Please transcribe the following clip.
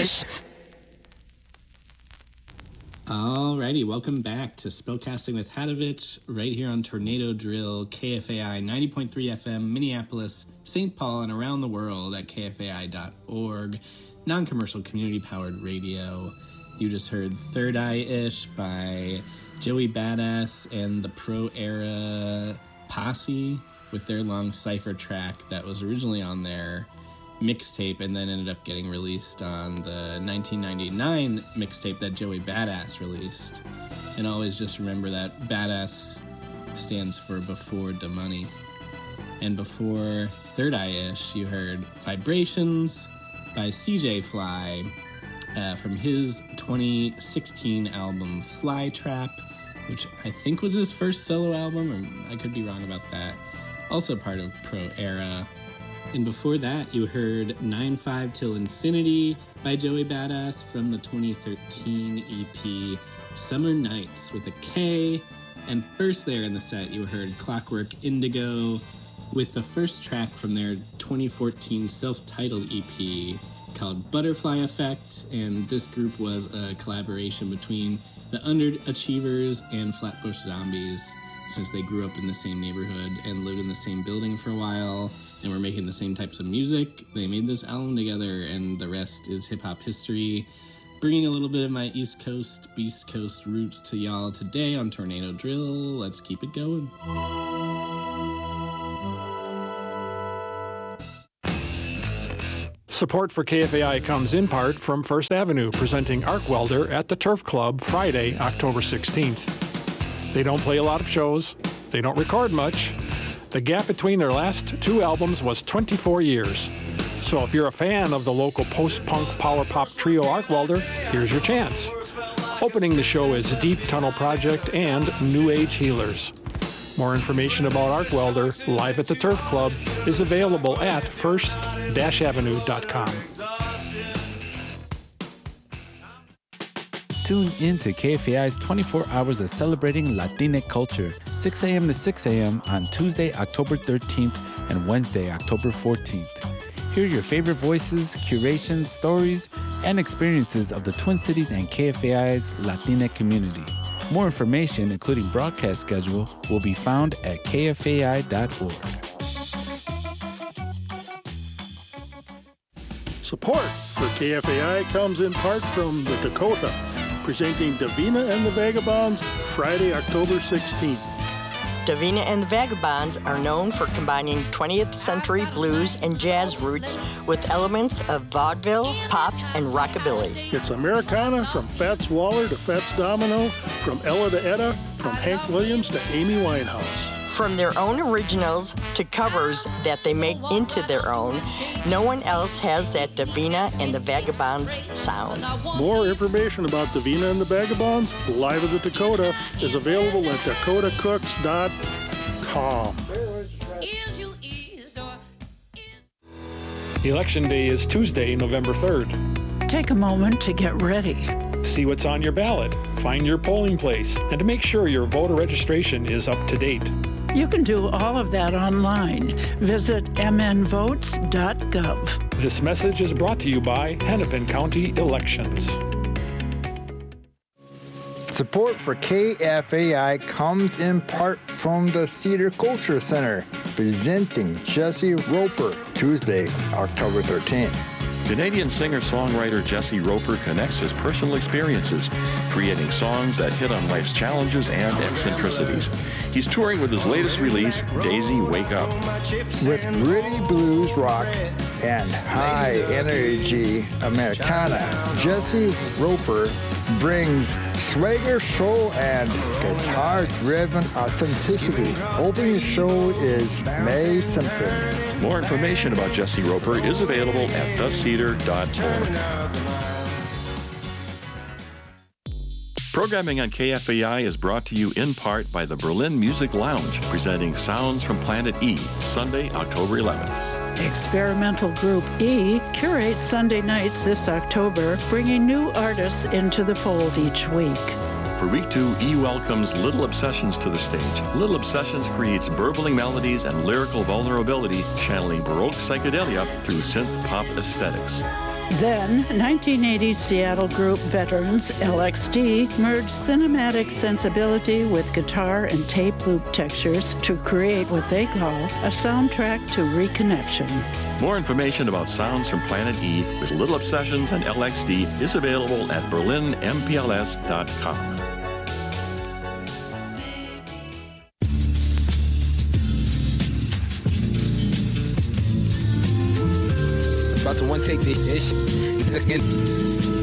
ish. Alrighty, welcome back to Spellcasting with Hadovich, right here on Tornado Drill, KFAI 90.3 FM, Minneapolis, St. Paul, and around the world at kfai.org, non-commercial community-powered radio. You just heard Third Eye-ish by Joey Badass and the Pro Era Posse with their long cipher track that was originally on their mixtape and then ended up getting released on the 1999 mixtape that Joey Badass released. And always just remember that Badass stands for Before the Money. And before Third Eye-ish, you heard Vibrations by CJ Fly from his 2016 album Flytrap, which I think was his first solo album, or I could be wrong about that. Also part of Pro Era. And before that, you heard 9-5 Till Infinity by Joey Badass from the 2013 EP Summer Nights with a K. And first there in the set, you heard Clockwork Indigo with the first track from their 2014 self-titled EP called Butterfly Effect. And this group was a collaboration between the Underachievers and Flatbush Zombies, since they grew up in the same neighborhood and lived in the same building for a while and were making the same types of music. They made this album together, and the rest is hip-hop history. Bringing a little bit of my East Coast, Beast Coast roots to y'all today on Tornado Drill. Let's keep it going. Support for KFAI comes in part from First Avenue, presenting Arc Welder at the Turf Club Friday, October 16th. They don't play a lot of shows. They don't record much. The gap between their last two albums was 24 years. So if you're a fan of the local post-punk power pop trio Arc Welder, here's your chance. Opening the show is Deep Tunnel Project and New Age Healers. More information about Arc Welder live at the Turf Club is available at first-avenue.com. Tune in to KFAI's 24 hours of celebrating Latinx culture, 6 a.m. to 6 a.m. on Tuesday, October 13th and Wednesday, October 14th. Hear your favorite voices, curations, stories, and experiences of the Twin Cities and KFAI's Latinx community. More information, including broadcast schedule, will be found at kfai.org. Support for KFAI comes in part from the Dakota, presenting Davina and the Vagabonds Friday, October 16th. Davina and the Vagabonds are known for combining 20th century blues and jazz roots with elements of vaudeville, pop, and rockabilly. It's Americana from Fats Waller to Fats Domino, from Ella to Etta, from Hank Williams to Amy Winehouse. From their own originals to covers that they make into their own, no one else has that Davina and the Vagabonds sound. More information about Davina and the Vagabonds, live at the Dakota, is available at dakotacooks.com. Election Day is Tuesday, November 3rd. Take a moment to get ready. See what's on your ballot, find your polling place, and to make sure your voter registration is up to date. You can do all of that online. Visit mnvotes.gov. This message is brought to you by Hennepin County Elections. Support for KFAI comes in part from the Cedar Culture Center, presenting Jesse Roper, Tuesday, October 13th. Canadian singer-songwriter Jesse Roper connects his personal experiences, creating songs that hit on life's challenges and eccentricities. He's touring with his latest release, Daisy Wake Up. With gritty blues rock and high-energy Americana, Jesse Roper brings swagger, soul, and guitar-driven authenticity. Opening the show is May Simpson. More information about Jesse Roper is available at thecedar.org. Programming on KFAI is brought to you in part by the Berlin Music Lounge, presenting Sounds from Planet E, Sunday, October 11th. Experimental Group E curates Sunday nights this October, bringing new artists into the fold each week. For week 2, E welcomes Little Obsessions to the stage. Little Obsessions creates burbling melodies and lyrical vulnerability, channeling Baroque psychedelia through synth pop aesthetics. Then, 1980s Seattle group veterans LXD merged cinematic sensibility with guitar and tape loop textures to create what they call a soundtrack to reconnection. More information about sounds from Planet E with Little Obsessions and LXD is available at berlinmpls.com. About to one take this shit.